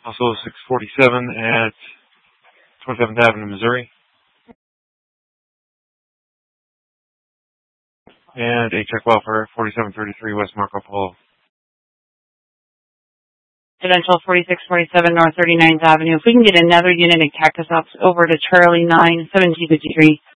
Also 647 at 27th Avenue, Missouri. And a check welfare 4733 West Marco Polo. Residential 4647 North 39th Avenue. If we can get another unit of Cactus Ops over to Charlie 9, 1753.